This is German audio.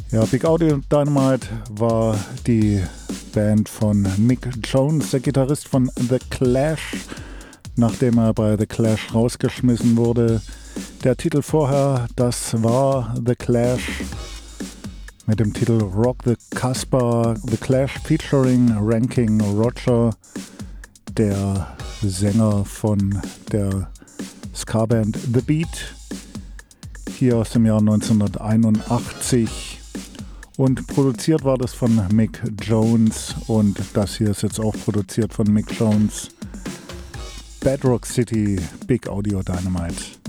Ja, Big Audio Dynamite war die Band von Mick Jones, der Gitarrist von The Clash, nachdem er bei The Clash rausgeschmissen wurde. Der Titel vorher, das war The Clash mit dem Titel Rock the Casbah, The Clash featuring Ranking Roger, der Sänger von der Ska-Band The Beat, hier aus dem Jahr 1981. Und produziert war das von Mick Jones und das hier ist jetzt auch produziert von Mick Jones. Bedrock City, Big Audio Dynamite.